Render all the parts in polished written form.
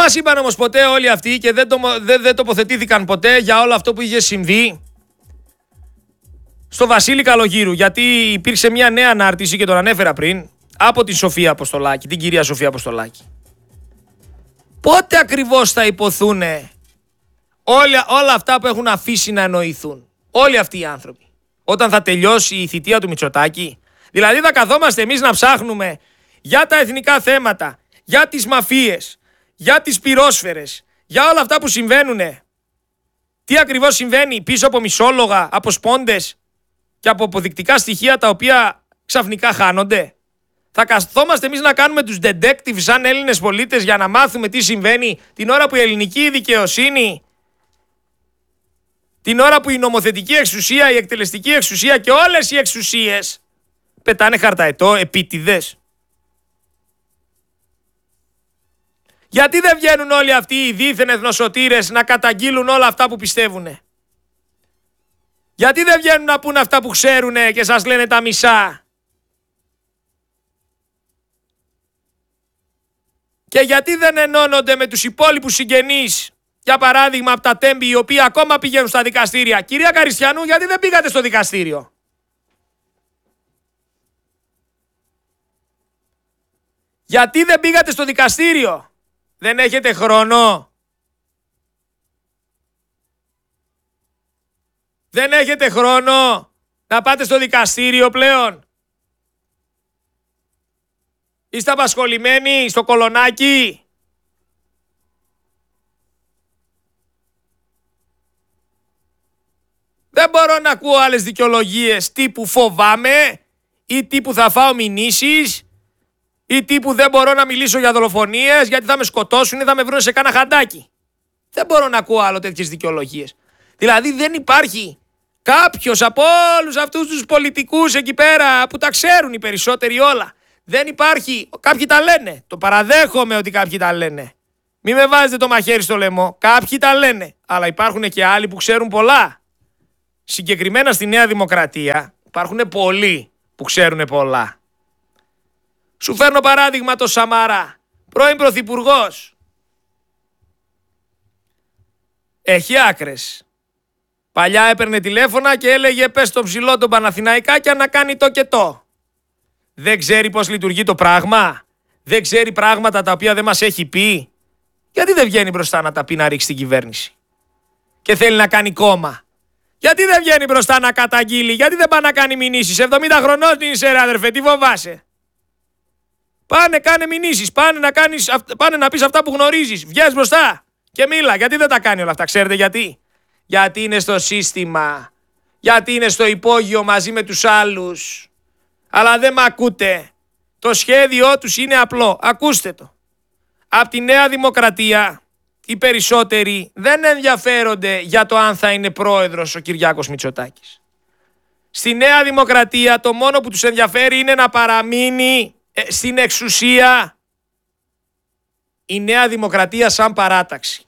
μας είπαν όμως ποτέ όλοι αυτοί και δεν τοποθετήθηκαν ποτέ για όλο αυτό που είχε συμβεί στο Βασίλη Καλογύρου, γιατί υπήρξε μια νέα ανάρτηση και τον ανέφερα πριν από την Σοφία Αποστολάκη, την κυρία Σοφία Αποστολάκη. Πότε ακριβώς θα υποθούν όλα αυτά που έχουν αφήσει να εννοηθούν όλοι αυτοί οι άνθρωποι? Όταν θα τελειώσει η θητεία του Μητσοτάκη? Δηλαδή θα καθόμαστε εμείς να ψάχνουμε για τα εθνικά θέματα, για τις μαφίες, για τις πυρόσφαιρες, για όλα αυτά που συμβαίνουνε? Τι ακριβώς συμβαίνει πίσω από μισόλογα, από σπόντες και από αποδεικτικά στοιχεία τα οποία ξαφνικά χάνονται? Θα καθόμαστε εμείς να κάνουμε τους detectives σαν Έλληνες πολίτες για να μάθουμε τι συμβαίνει την ώρα που η ελληνική δικαιοσύνη, την ώρα που η νομοθετική εξουσία, η εκτελεστική εξουσία και όλες οι εξουσίες πετάνε χαρταετό επίτηδες? Γιατί δεν βγαίνουν όλοι αυτοί οι δίθεν εθνοσωτήρες να καταγγείλουν όλα αυτά που πιστεύουνε? Γιατί δεν βγαίνουν να πούν αυτά που ξέρουνε και σας λένε τα μισά? Και γιατί δεν ενώνονται με τους υπόλοιπους συγγενείς, για παράδειγμα από τα Τέμπη, οι οποίοι ακόμα πηγαίνουν στα δικαστήρια? Κυρία Καριστιανού, γιατί δεν πήγατε στο δικαστήριο? Γιατί δεν πήγατε στο δικαστήριο? Δεν έχετε χρόνο? Δεν έχετε χρόνο να πάτε στο δικαστήριο πλέον? Είστε απασχολημένοι στο κολονάκι? Δεν μπορώ να ακούω άλλες δικαιολογίες τύπου φοβάμαι ή τύπου θα φάω μηνύσεις ή τύπου δεν μπορώ να μιλήσω για δολοφονίες γιατί θα με σκοτώσουν ή θα με βρουν σε κάνα χαντάκι. Δεν μπορώ να ακούω άλλο τέτοιες δικαιολογίες. Δηλαδή δεν υπάρχει κάποιος από όλους αυτούς τους πολιτικούς εκεί πέρα που τα ξέρουν οι περισσότεροι όλα. Δεν υπάρχει. Κάποιοι τα λένε. Το παραδέχομαι ότι κάποιοι τα λένε. Μην με βάζετε το μαχαίρι στο λαιμό. Κάποιοι τα λένε. Αλλά υπάρχουν και άλλοι που ξέρουν πολλά. Συγκεκριμένα στη Νέα Δημοκρατία υπάρχουν πολλοί που ξέρουν πολλά. Σου φέρνω παράδειγμα το Σαμαρά, πρώην πρωθυπουργός. Έχει άκρες. Παλιά έπαιρνε τηλέφωνα και έλεγε πες τον ψηλό τον Παναθηναϊκάκια να κάνει το και το. Δεν ξέρει πώς λειτουργεί το πράγμα? Δεν ξέρει πράγματα τα οποία δεν μας έχει πει? Γιατί δεν βγαίνει μπροστά να τα πει, να ρίξει την κυβέρνηση? Και θέλει να κάνει κόμμα. Γιατί δεν βγαίνει μπροστά να καταγγείλει? Γιατί δεν πάει να κάνει μηνύσεις? 70 χρονών είσαι ρε αδερφέ, τι φοβάσαι? Πάνε, κάνε μηνύσεις, πάνε να πεις αυτά που γνωρίζεις. Βγες μπροστά και μίλα. Γιατί δεν τα κάνει όλα αυτά? Ξέρετε γιατί? Γιατί είναι στο σύστημα. Γιατί είναι στο υπόγειο μαζί με τους άλλους. Αλλά δεν μ' ακούτε. Το σχέδιό τους είναι απλό. Ακούστε το. Απ' τη Νέα Δημοκρατία οι περισσότεροι δεν ενδιαφέρονται για το αν θα είναι πρόεδρος ο Κυριάκος Μητσοτάκης. Στη Νέα Δημοκρατία το μόνο που τους ενδιαφέρει είναι να παραμείνει στην εξουσία η Νέα Δημοκρατία σαν παράταξη.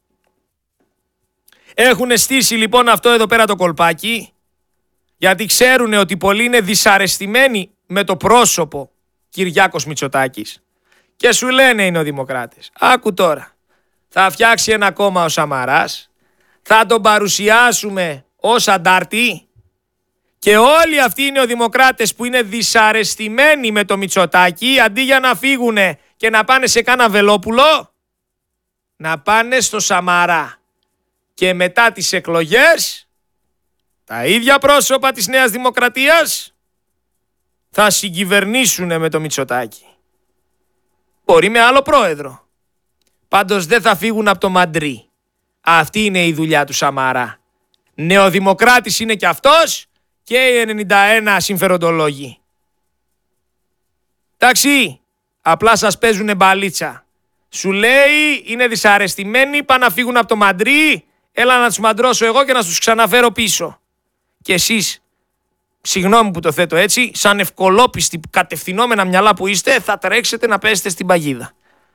Έχουν στήσει λοιπόν αυτό εδώ πέρα το κολπάκι, γιατί ξέρουν ότι πολλοί είναι δυσαρεστημένοι με το πρόσωπο Κυριάκος Μητσοτάκης και σου λένε οι νεοδημοκράτες, άκου τώρα, θα φτιάξει ένα κόμμα ο Σαμαράς, θα τον παρουσιάσουμε ως αντάρτη και όλοι αυτοί οι νεοδημοκράτες που είναι δυσαρεστημένοι με το Μητσοτάκη, αντί για να φύγουνε και να πάνε σε κάνα Βελόπουλο, να πάνε στο Σαμαρά. Και μετά τις εκλογές, τα ίδια πρόσωπα της Νέας Δημοκρατίας θα συγκυβερνήσουν με το Μητσοτάκη. Μπορεί με άλλο πρόεδρο. Πάντως δεν θα φύγουν από το μαντρί. Αυτή είναι η δουλειά του Σαμαρά. Νεοδημοκράτης είναι και αυτός και οι 91 συμφεροντολόγοι. Εντάξει, απλά σας παίζουνε μπαλίτσα. Σου λέει είναι δυσαρεστημένοι, πάνε να φύγουν από το μαντρί, έλα να τους μαντρώσω εγώ και να τους ξαναφέρω πίσω. Και εσείς, συγγνώμη που το θέτω έτσι, σαν ευκολόπιστοι κατευθυνόμενα μυαλά που είστε, θα τρέξετε να πέσετε στην παγίδα.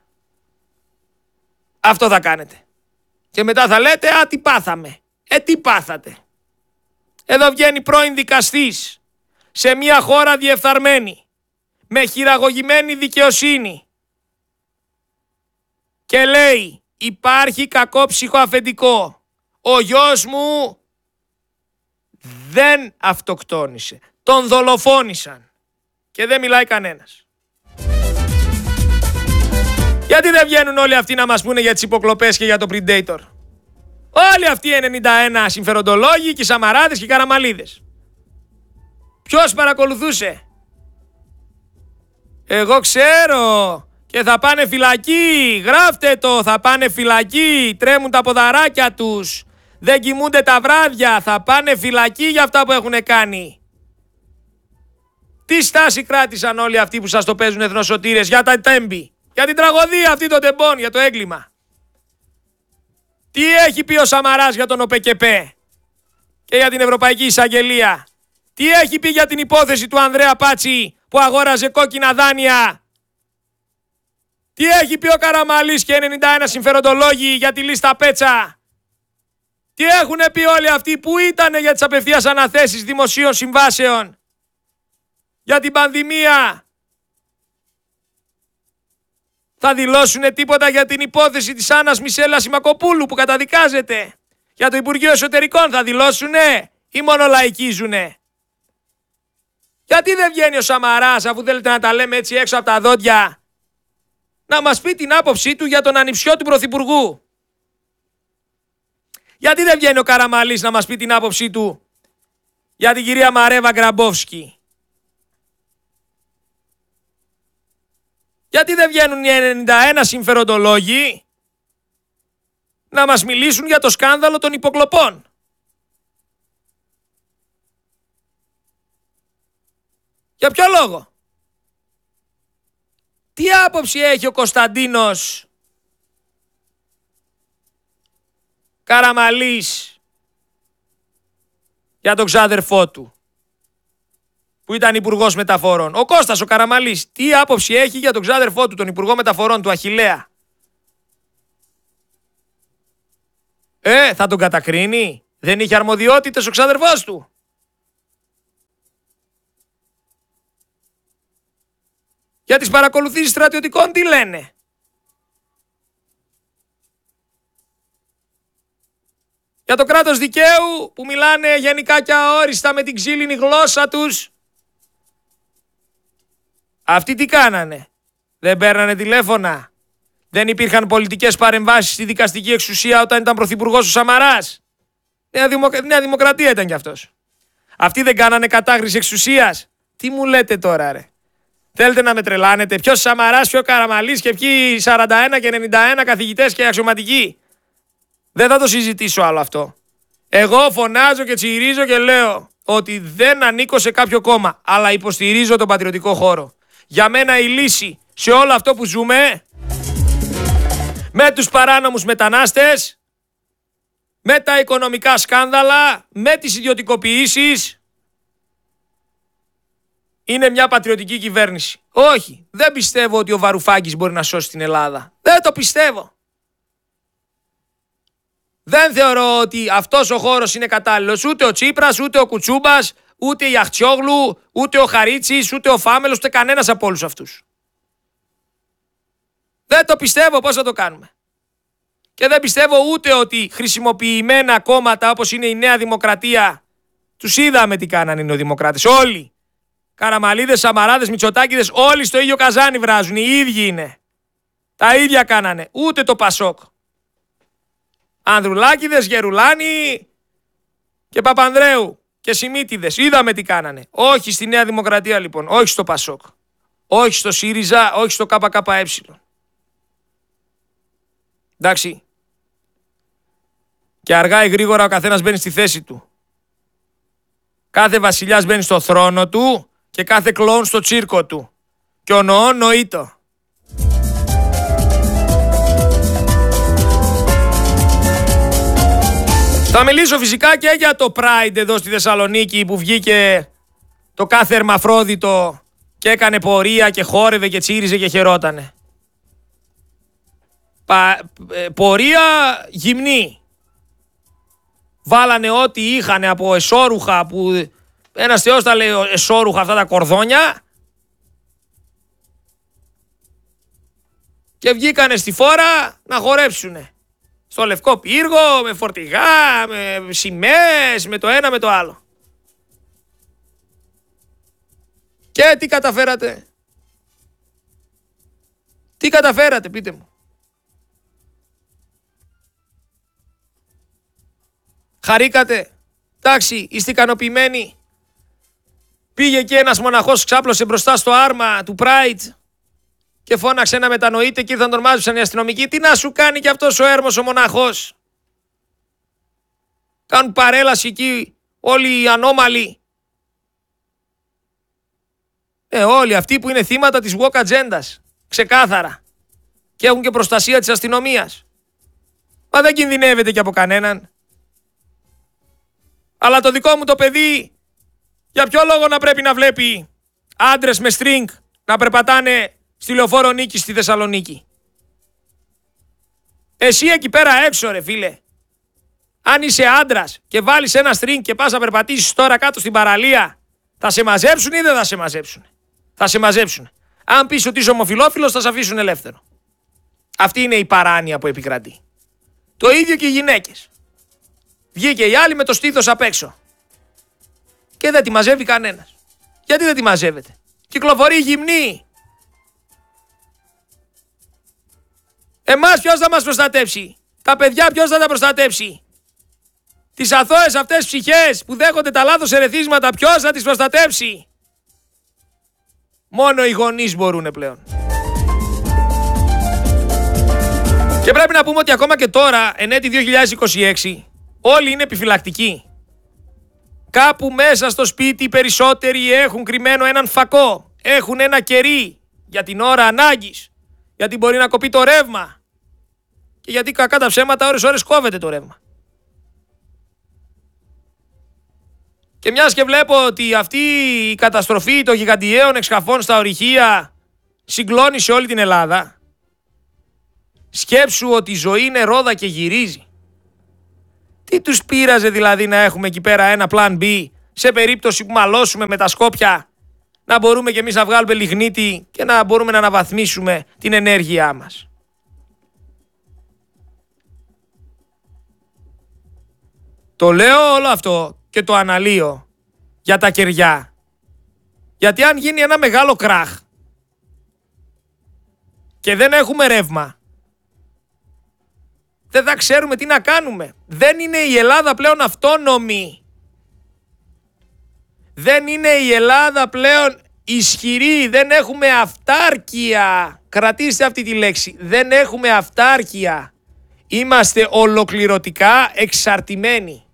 Αυτό θα κάνετε. Και μετά θα λέτε, α, τι πάθαμε. Τι πάθατε? Εδώ βγαίνει πρώην δικαστής σε μια χώρα διεφθαρμένη, με χειραγωγημένη δικαιοσύνη και λέει υπάρχει κακό ψυχοαφεντικό. Ο γιος μου δεν αυτοκτόνησε. Τον δολοφόνησαν. Και δεν μιλάει κανένας. Γιατί δεν βγαίνουν όλοι αυτοί να μας πούνε για τις υποκλοπές και για το Predator? Όλοι αυτοί οι 91 συμφεροντολόγοι και οι Σαμαράδες και οι Καραμαλίδες. Ποιος παρακολουθούσε? Εγώ ξέρω. Και θα πάνε φυλακή. Γράφτε το. Θα πάνε φυλακή. Τρέμουν τα ποδαράκια τους. Δεν κοιμούνται τα βράδια. Θα πάνε φυλακή για αυτά που έχουν κάνει. Τι στάση κράτησαν όλοι αυτοί που σας το παίζουν εθνοσωτήρες για τα τέμπη? Για την τραγωδία αυτή των τεμπών, για το έγκλημα. Τι έχει πει ο Σαμαράς για τον ΟΠΕΚΕΠΕ και για την Ευρωπαϊκή Εισαγγελία? Τι έχει πει για την υπόθεση του Ανδρέα Πάτσι που αγόραζε κόκκινα δάνεια? Τι έχει πει ο Καραμαλής και 91 συμφεροντολόγοι για τη λίστα Πέτσα? Τι έχουν πει όλοι αυτοί που ήταν για τις απευθείας αναθέσεις δημοσίων συμβάσεων? Για την πανδημία? Θα δηλώσουνε τίποτα για την υπόθεση της Άννας Μισέλα Σιμακοπούλου που καταδικάζεται? Για το Υπουργείο Εσωτερικών θα δηλώσουνε ή μόνο λαϊκίζουνε? Γιατί δεν βγαίνει ο Σαμαράς, αφού θέλετε να τα λέμε έτσι έξω από τα δόντια, να μας πει την άποψή του για τον ανιψιό του Πρωθυπουργού? Γιατί δεν βγαίνει ο Καραμαλής να μας πει την άποψή του για την κυρία Μαρέβα Γκραμπόφσκι? Γιατί δεν βγαίνουν οι 91 συμφεροντολόγοι να μας μιλήσουν για το σκάνδαλο των υποκλοπών? Για ποιο λόγο? Τι άποψη έχει ο Κωνσταντίνος Καραμαλής για τον ξάδερφό του που ήταν υπουργός μεταφορών? Ο Κώστας ο Καραμαλής τι άποψη έχει για τον ξάδερφό του, τον υπουργό μεταφορών, του Αχιλλέα? Θα τον κατακρίνει? Δεν είχε αρμοδιότητες ο ξάδερφός του? Για τις παρακολουθήσεις στρατιωτικών τι λένε? Για το κράτος δικαίου που μιλάνε γενικά και αόριστα με την ξύλινη γλώσσα τους, αυτοί τι κάνανε? Δεν παίρνανε τηλέφωνα? Δεν υπήρχαν πολιτικές παρεμβάσεις στη δικαστική εξουσία όταν ήταν πρωθυπουργός ο Σαμαράς? Νέα Δημοκρατία ήταν κι αυτός. Αυτοί δεν κάνανε κατάχρηση εξουσίας? Τι μου λέτε τώρα ρε? Θέλετε να με τρελάνετε? Ποιος Σαμαράς, ποιο Καραμαλής και ποιοι 41 και 91 καθηγητές και αξιωματικοί? Δεν θα το συζητήσω άλλο αυτό. Εγώ φωνάζω και τσιρίζω και λέω ότι δεν ανήκω σε κάποιο κόμμα, αλλά υποστηρίζω τον πατριωτικό χώρο. Για μένα η λύση σε όλο αυτό που ζούμε, με τους παράνομους μετανάστες, με τα οικονομικά σκάνδαλα, με τις ιδιωτικοποιήσεις, είναι μια πατριωτική κυβέρνηση. Όχι, δεν πιστεύω ότι ο Βαρουφάκης μπορεί να σώσει την Ελλάδα. Δεν το πιστεύω. Δεν θεωρώ ότι αυτός ο χώρος είναι κατάλληλος. Ούτε ο Τσίπρας, ούτε ο Κουτσούμπας, ούτε η Αχτσιόγλου, ούτε ο Χαρίτσης, ούτε ο Φάμελος, ούτε κανένας από όλους αυτούς. Δεν το πιστεύω. Πώς θα το κάνουμε? Και δεν πιστεύω ούτε ότι χρησιμοποιημένα κόμματα όπως είναι η Νέα Δημοκρατία, τους είδαμε τι κάνανε οι νεοδημοκράτες. Όλοι. Καραμαλίδες, Σαμαράδες, Μητσοτάκηδες, όλοι στο ίδιο καζάνι βράζουν. Οι ίδιοι είναι. Τα ίδια κάνανε. Ούτε το Πασόκ. Ανδρουλάκηδες, Γερουλάνη και Παπανδρέου και Σιμίτιδες. Είδαμε τι κάνανε. Όχι στη Νέα Δημοκρατία λοιπόν. Όχι στο Πασόκ. Όχι στο ΣΥΡΙΖΑ. Όχι στο ΚΚΕ. Εντάξει. Και αργά ή γρήγορα ο καθένας μπαίνει στη θέση του. Κάθε βασιλιάς μπαίνει στο θρόνο του και κάθε κλόουν στο τσίρκο του. Και ο νοών νοείτο. Θα μιλήσω φυσικά και για το Pride εδώ στη Θεσσαλονίκη που βγήκε το κάθε ερμαφρόδιτο και έκανε πορεία και χόρευε και τσίριζε και χαιρότανε. Πορεία γυμνή. Βάλανε ό,τι είχανε από εσώρουχα που ένας θεός τα λέει εσώρουχα αυτά τα κορδόνια Και βγήκανε στη φόρα να χορέψουνε. Στο Λευκό Πύργο, με φορτηγά, με σημαίες, με το ένα με το άλλο. Και τι καταφέρατε? Τι καταφέρατε, πείτε μου? Χαρήκατε? Εντάξει, είστε ικανοποιημένοι? Πήγε και ένας μοναχός, ξάπλωσε μπροστά στο άρμα του Pride και φώναξε να μετανοείτε και ήρθαν τον μάζεψαν οι αστυνομικοί. Τι να σου κάνει κι αυτός ο έρμος ο μοναχός? Κάνουν παρέλαση εκεί όλοι οι ανώμαλοι. Όλοι αυτοί που είναι θύματα της woke ατζέντας. Ξεκάθαρα. Και έχουν και προστασία της αστυνομίας. Μα δεν κινδυνεύεται και από κανέναν. Αλλά το δικό μου το παιδί, για ποιο λόγο να πρέπει να βλέπει άντρες με string να περπατάνε στη Λεωφόρο Νίκης στη Θεσσαλονίκη? Εσύ εκεί πέρα έξω ρε φίλε, αν είσαι άντρας και βάλεις ένα string και πας να περπατήσεις τώρα κάτω στην παραλία, θα σε μαζέψουν ή δεν θα σε μαζέψουν? Θα σε μαζέψουν. Αν πεις ότι είσαι ομοφυλόφιλος θα σε αφήσουν ελεύθερο. Αυτή είναι η παράνοια που επικρατεί. Το ίδιο και οι γυναίκες. Βγήκε η άλλη με το στήθος απ' έξω. Και δεν τη μαζεύει κανένας. Γιατί δεν τη μαζεύεται? Κυκλοφορεί γυμνή. Εμάς ποιος θα μας προστατεύσει? Τα παιδιά ποιος θα τα προστατεύσει? Τις αθώες αυτές ψυχές που δέχονται τα λάθος ερεθίσματα ποιος θα τις προστατεύσει? Μόνο οι γονείς μπορούνε πλέον. Και πρέπει να πούμε ότι ακόμα και τώρα, εν έτη 2026, όλοι είναι επιφυλακτικοί. Κάπου μέσα στο σπίτι οι περισσότεροι έχουν κρυμμένο έναν φακό. Έχουν ένα κερί για την ώρα ανάγκης. Γιατί μπορεί να κοπεί το ρεύμα. Και γιατί κακά τα ψέματα ώρες κόβεται το ρεύμα. Και μιας και βλέπω ότι αυτή η καταστροφή των γιγαντιαίων εξκαφών στα ορυχεία συγκλώνει σε όλη την Ελλάδα, σκέψου ότι η ζωή είναι ρόδα και γυρίζει. Τι τους πείραζε δηλαδή να έχουμε εκεί πέρα ένα plan B σε περίπτωση που μαλώσουμε με τα Σκόπια, να μπορούμε κι εμείς να βγάλουμε λιγνίτη και να μπορούμε να αναβαθμίσουμε την ενέργειά μας? Το λέω όλο αυτό και το αναλύω για τα κεριά. Γιατί αν γίνει ένα μεγάλο κράχ και δεν έχουμε ρεύμα, δεν θα ξέρουμε τι να κάνουμε. Δεν είναι η Ελλάδα πλέον αυτόνομη. Δεν είναι η Ελλάδα πλέον ισχυρή. Δεν έχουμε αυτάρκεια. Κρατήστε αυτή τη λέξη. Δεν έχουμε αυτάρκεια. Είμαστε ολοκληρωτικά εξαρτημένοι.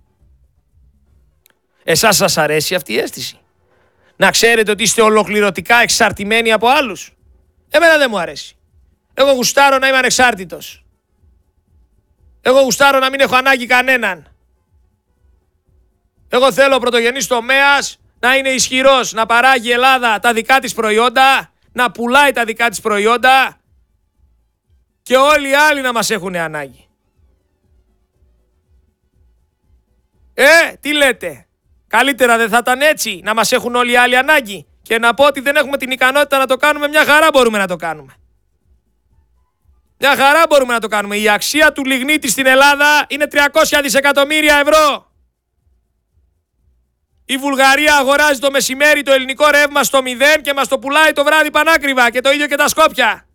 Εσάς σας αρέσει αυτή η αίσθηση? Να ξέρετε ότι είστε ολοκληρωτικά εξαρτημένοι από άλλους? Εμένα δεν μου αρέσει. Εγώ γουστάρω να είμαι ανεξάρτητος. Εγώ γουστάρω να μην έχω ανάγκη κανέναν. Εγώ θέλω ο πρωτογενής τομέας να είναι ισχυρός, να παράγει η Ελλάδα τα δικά της προϊόντα, να πουλάει τα δικά της προϊόντα και όλοι οι άλλοι να μας έχουν ανάγκη. Τι λέτε? Καλύτερα δεν θα ήταν έτσι, να μας έχουν όλοι οι άλλοι ανάγκη? Και να πω ότι δεν έχουμε την ικανότητα να το κάνουμε, μια χαρά μπορούμε να το κάνουμε. Μια χαρά μπορούμε να το κάνουμε. Η αξία του λιγνίτη στην Ελλάδα είναι 300 δισεκατομμύρια ευρώ. Η Βουλγαρία αγοράζει το μεσημέρι το ελληνικό ρεύμα στο 0 και μας το πουλάει το βράδυ πανάκριβα, και το ίδιο και τα Σκόπια.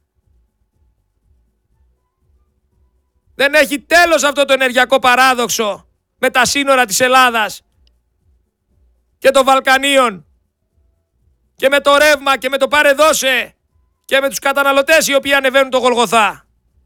Δεν έχει τέλος αυτό το ενεργειακό παράδοξο με τα σύνορα της Ελλάδας και των Βαλκανίων και με το ρεύμα και με το πάρε δώσε και με τους καταναλωτές οι οποίοι ανεβαίνουν το Γολγοθά.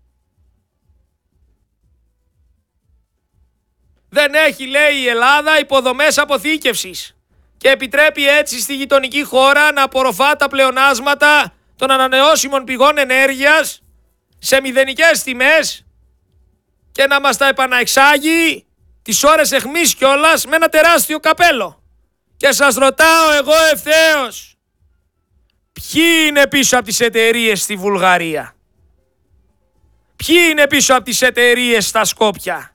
Δεν έχει, λέει, η Ελλάδα υποδομές αποθήκευσης και επιτρέπει έτσι στη γειτονική χώρα να απορροφά τα πλεονάσματα των ανανεώσιμων πηγών ενέργειας σε μηδενικές τιμές και να μας τα επαναεξάγει τις ώρες αιχμής κιόλας με ένα τεράστιο καπέλο. Και σας ρωτάω εγώ ευθέως, ποιοι είναι πίσω από τις εταιρείες στη Βουλγαρία? Ποιοι είναι πίσω από τις εταιρείες στα Σκόπια?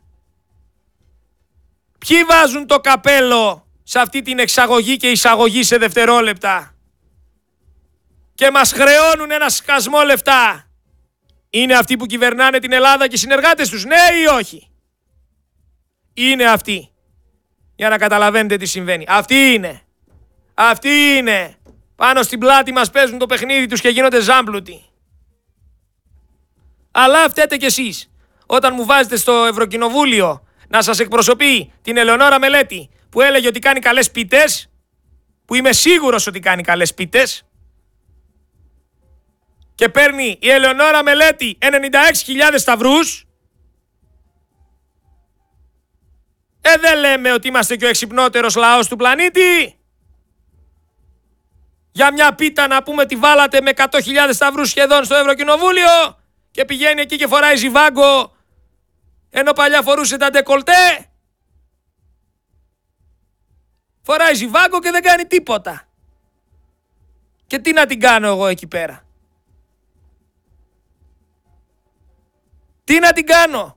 Ποιοι βάζουν το καπέλο σε αυτή την εξαγωγή και εισαγωγή σε δευτερόλεπτα και μας χρεώνουν ένα σκασμό λεφτά Είναι αυτοί που κυβερνάνε την Ελλάδα και οι συνεργάτες τους, ναι ή όχι? Είναι αυτοί. Για να καταλαβαίνετε τι συμβαίνει. Αυτοί είναι. Αυτοί είναι. Πάνω στην πλάτη μας παίζουν το παιχνίδι τους και γίνονται ζάμπλουτοι. Αλλά φταίτε κι εσείς. Όταν μου βάζετε στο Ευρωκοινοβούλιο να σας εκπροσωπεί την Ελεονόρα Μελέτη, που έλεγε ότι κάνει καλές πίτες, που είμαι σίγουρος ότι κάνει καλές πίτες, και παίρνει η Ελεονόρα Μελέτη 96.000 σταυρούς, δεν λέμε ότι είμαστε και ο εξυπνότερος λαός του πλανήτη. Για μια πίτα να πούμε ότι βάλατε με 100.000 σταυρούς σχεδόν στο Ευρωκοινοβούλιο και πηγαίνει εκεί και φοράει ζιβάγκο, ενώ παλιά φορούσε τα ντεκολτέ. Φοράει ζιβάγκο και δεν κάνει τίποτα. Και τι να την κάνω εγώ εκεί πέρα? Τι να την κάνω?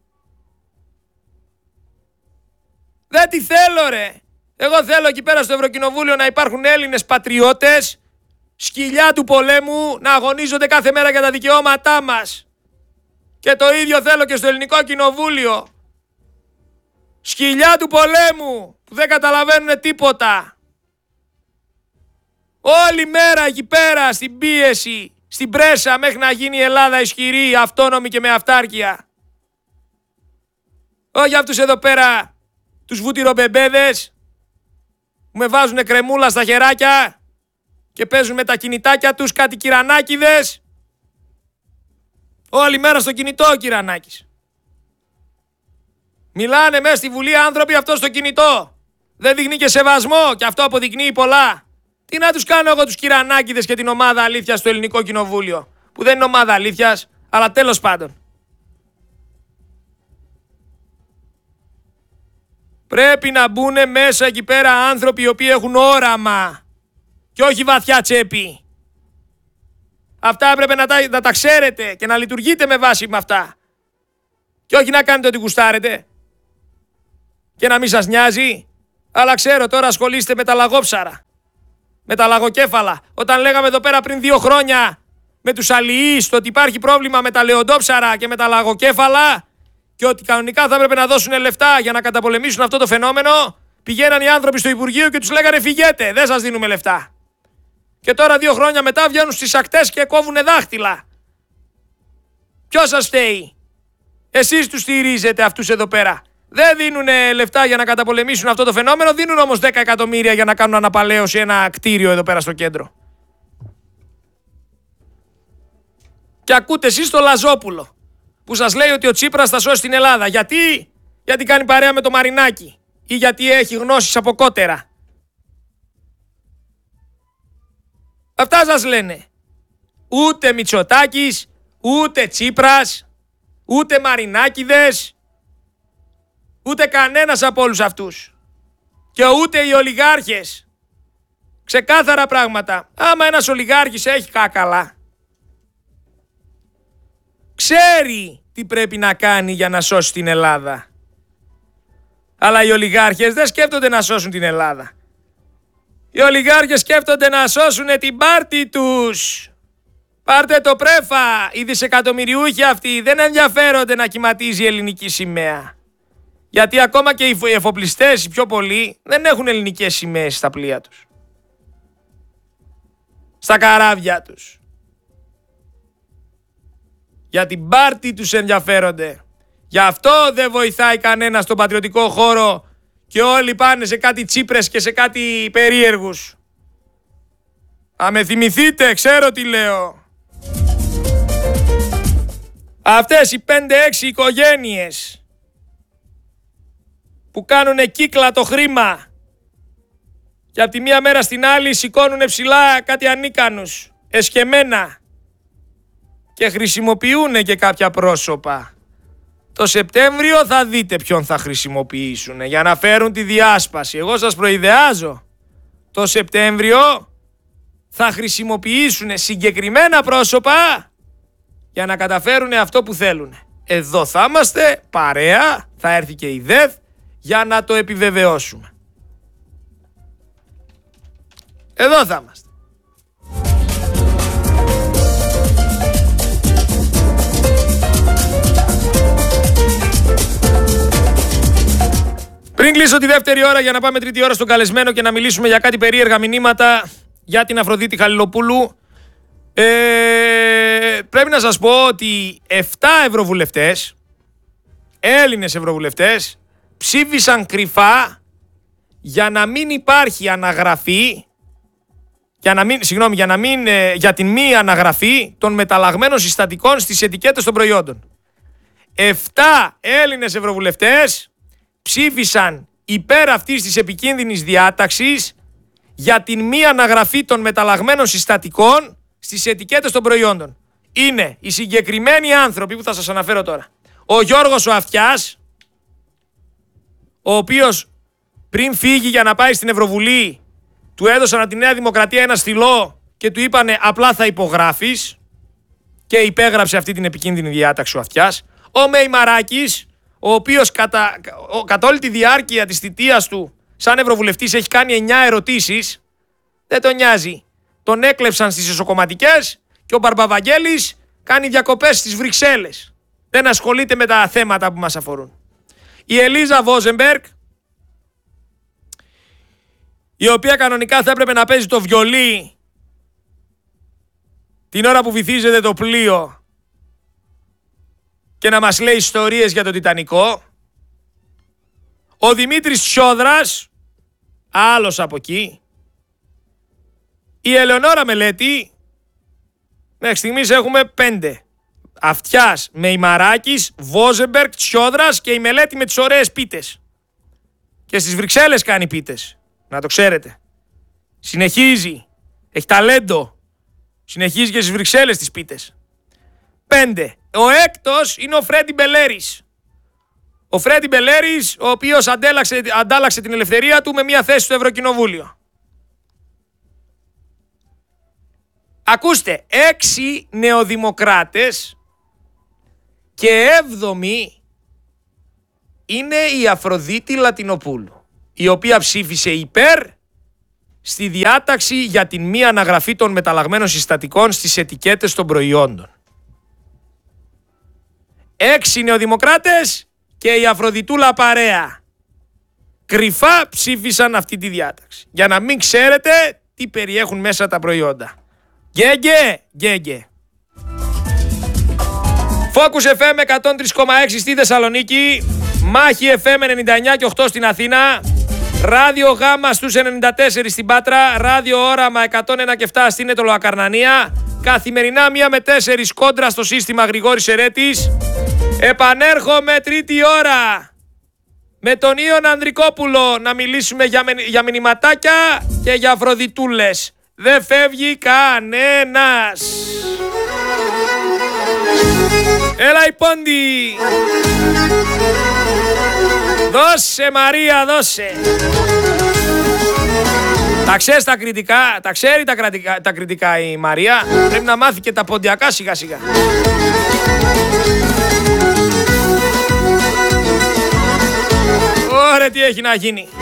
Δεν τη θέλω, ρε. Εγώ θέλω εκεί πέρα στο Ευρωκοινοβούλιο να υπάρχουν Έλληνες πατριώτες, σκυλιά του πολέμου, να αγωνίζονται κάθε μέρα για τα δικαιώματά μας. Και το ίδιο θέλω και στο Ελληνικό Κοινοβούλιο. Σκυλιά του πολέμου που δεν καταλαβαίνουν τίποτα. Όλη μέρα εκεί πέρα στην πίεση, στην πρέσα, μέχρι να γίνει η Ελλάδα ισχυρή, αυτόνομη και με αυτάρκεια. Όχι αυτούς εδώ πέρα τους βουτυρομπεμπέδες που με βάζουν κρεμούλα στα χεράκια και παίζουν με τα κινητάκια τους κάτι κυρανάκηδες. Όλη μέρα στο κινητό ο Κυρανάκης. Μιλάνε μέσα στη Βουλή άνθρωποι αυτό στο κινητό. Δεν δείχνει και σεβασμό και αυτό αποδεικνύει πολλά. Τι να τους κάνω εγώ τους Κυρανάκηδες και την ομάδα αλήθειας στο Ελληνικό Κοινοβούλιο, που δεν είναι ομάδα αλήθειας, αλλά τέλος πάντων. Πρέπει να μπουν μέσα εκεί πέρα άνθρωποι οι οποίοι έχουν όραμα και όχι βαθιά τσέπη. Αυτά έπρεπε να τα ξέρετε και να λειτουργείτε με βάση με αυτά. Και όχι να κάνετε ό,τι γουστάρετε και να μην σας νοιάζει. Αλλά ξέρω τώρα ασχολείστε με τα λαγόψαρα, με τα λαγοκέφαλα. Όταν λέγαμε εδώ πέρα πριν 2 χρόνια με τους αλληλείς το ότι υπάρχει πρόβλημα με τα λεοντόψαρα και με τα λαγοκέφαλα και ότι κανονικά θα έπρεπε να δώσουν λεφτά για να καταπολεμήσουν αυτό το φαινόμενο, πηγαίναν οι άνθρωποι στο Υπουργείο και τους λέγανε φυγέτε, δεν σας δίνουμε λεφτά. Και τώρα 2 χρόνια μετά βγαίνουν στις ακτές και κόβουνε δάχτυλα. Ποιος σας φταίει? Εσείς τους στηρίζετε αυτούς εδώ πέρα. Δεν δίνουν λεφτά για να καταπολεμήσουν αυτό το φαινόμενο, δίνουν όμως 10 εκατομμύρια για να κάνουν αναπαλαίωση ένα κτίριο εδώ πέρα στο κέντρο. Και ακούτε εσείς το Λαζόπουλο που σας λέει ότι ο Τσίπρας θα σώσει την Ελλάδα. Γιατί? Γιατί κάνει παρέα με το Μαρινάκι ή γιατί έχει γνώσεις από κότερα. Αυτά σας λένε. Ούτε Μητσοτάκης, ούτε Τσίπρας, ούτε Μαρινάκηδες, ούτε κανένας από όλους αυτούς. Και ούτε οι ολιγάρχες. Ξεκάθαρα πράγματα. Άμα ένας ολιγάρχης έχει κάκαλα, ξέρει τι πρέπει να κάνει για να σώσει την Ελλάδα. Αλλά οι ολιγάρχες δεν σκέφτονται να σώσουν την Ελλάδα. Οι ολιγάρχες σκέφτονται να σώσουν την πάρτη τους. Πάρτε το πρέφα. Οι δισεκατομμυριούχοι αυτοί δεν ενδιαφέρονται να κυματίζει η ελληνική σημαία. Γιατί ακόμα και οι εφοπλιστές, οι πιο πολλοί, δεν έχουν ελληνικές σημαίες στα πλοία τους. Στα καράβια τους. Για την πάρτη τους ενδιαφέρονται. Γι' αυτό δεν βοηθάει κανένα στον πατριωτικό χώρο και όλοι πάνε σε κάτι Τσίπρες και σε κάτι περίεργους. Θα με θυμηθείτε, ξέρω τι λέω. Αυτές οι 5-6 οικογένειες που κάνουνε κύκλα το χρήμα και από τη μία μέρα στην άλλη σηκώνουνε ψηλά κάτι ανίκανους, εσκεμμένα και χρησιμοποιούνε και κάποια πρόσωπα. Το Σεπτέμβριο θα δείτε ποιον θα χρησιμοποιήσουν για να φέρουν τη διάσπαση. Εγώ σας προειδεάζω. Το Σεπτέμβριο θα χρησιμοποιήσουν συγκεκριμένα πρόσωπα για να καταφέρουν αυτό που θέλουν. Εδώ θα είμαστε παρέα, θα έρθει και η ΔΕΘ για να το επιβεβαιώσουμε. Εδώ θα είμαστε. Πριν κλείσω τη δεύτερη ώρα για να πάμε τρίτη ώρα στον καλεσμένο και να μιλήσουμε για κάτι περίεργα μηνύματα για την Αφροδίτη Χαλιλοπούλου, πρέπει να σας πω ότι 7 ευρωβουλευτές, Έλληνες ευρωβουλευτές, ψήφισαν κρυφά για να μην υπάρχει αναγραφή, για την μη αναγραφή των μεταλλαγμένων συστατικών στις ετικέτες των προϊόντων. 7 Έλληνες ευρωβουλευτές ψήφισαν υπέρ αυτής της επικίνδυνης διάταξης για την μη αναγραφή των μεταλλαγμένων συστατικών στις ετικέτες των προϊόντων. Είναι οι συγκεκριμένοι άνθρωποι που θα σας αναφέρω τώρα. Ο Γιώργος ο Αυτιάς, ο οποίος πριν φύγει για να πάει στην Ευρωβουλή, του έδωσαν από τη Νέα Δημοκρατία ένα στυλό και του είπανε απλά θα υπογράφεις, και υπέγραψε αυτή την επικίνδυνη διάταξη ο Αυτιάς. Ο Μεϊμαράκης, ο οποίος κατά όλη τη διάρκεια της θητείας του σαν Ευρωβουλευτής έχει κάνει 9 ερωτήσεις, δεν τον νοιάζει. Τον έκλεψαν στις εσωκομματικές και ο Μπαρμπαβαγγέλης κάνει διακοπές στις Βρυξέλλες. Δεν ασχολείται με τα θέματα που μας αφορούν. Η Ελίζα Βόζεμπεργκ, η οποία κανονικά θα έπρεπε να παίζει το βιολί την ώρα που βυθίζεται το πλοίο και να μας λέει ιστορίες για το Τιτανικό. Ο Δημήτρης Τσιόδρας, άλλος από εκεί. Η Ελεονόρα Μελέτη, μέχρι στιγμής έχουμε 5. Αυτιάς, Μεϊμαράκης, Βόζεμπεργκ, Τσιόδρας και η Μελέτη με τις ωραίες πίτες. Και στις Βρυξέλλες κάνει πίτες, να το ξέρετε. Συνεχίζει, έχει ταλέντο. Συνεχίζει και στις Βρυξέλλες τις πίτες. 5. Ο έκτος είναι ο Φρέντι Μπελέρης. Ο Φρέντι Μπελέρης, ο οποίος αντάλλαξε την ελευθερία του με μια θέση στο Ευρωκοινοβούλιο. Ακούστε, 6 νεοδημοκράτες και 7η είναι η Αφροδίτη Λατινοπούλου, η οποία ψήφισε υπέρ στη διάταξη για την μη αναγραφή των μεταλλαγμένων συστατικών στις ετικέτες των προϊόντων. 6 νεοδημοκράτες και η Αφροδιτούλα παρέα κρυφά ψήφισαν αυτή τη διάταξη, για να μην ξέρετε τι περιέχουν μέσα τα προϊόντα. Γκέγκε. Focus FM 103,6 στη Θεσσαλονίκη, Μάχη FM 99 και 8 στην Αθήνα, Ράδιο Γάμα στους 94 στην Πάτρα, Ράδιο Όραμα 101 και 7 στην Αιτωλοακαρνανία, καθημερινά 1 με 4 κόντρα στο σύστημα Γρηγόρης Ερέτης. Επανέρχομαι τρίτη ώρα με τον Ιον Ανδρικόπουλο να μιλήσουμε για μηνυματάκια και για Αφροδιτούλες. Δεν φεύγει κανένας. Έλα η Πόντι. Δώσε Μαρία, δώσε. Τα ξέρεις τα κριτικά, τα ξέρει τα κριτικά η Μαρία. Πρέπει να μάθει και τα ποντιακά σιγά σιγά. Ωραία, τι έχει να γίνει.